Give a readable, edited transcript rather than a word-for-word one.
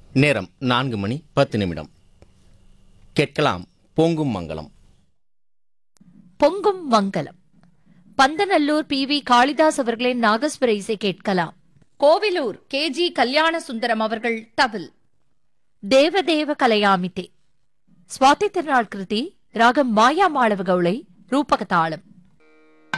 நேரம் 4:10. கேட்கலாம் பொங்கும் மங்களம். பொங்கும் மங்கலம். பந்தநல்லூர் பி.வி. காளிதாஸ் அவர்களின் நாகஸ்வர இசை கேட்கலாம். கோவிலூர் கே.ஜி. கல்யாண சுந்தரம் அவர்கள் தவில். தேவதேவ கலையாமிதே. சுவாதி திருநாள் கிருதி. ராகம் மாயா மாளவ கவுளை. ரூபகதாளம்.